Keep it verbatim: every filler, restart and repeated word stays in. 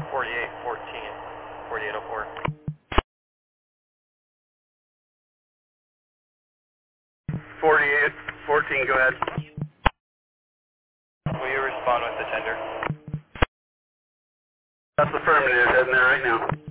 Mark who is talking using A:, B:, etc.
A: forty-eight fourteen, forty-eight oh four.
B: forty-eight fourteen, go ahead.
A: Will you respond with the tender?
B: That's affirmative, heading there right now.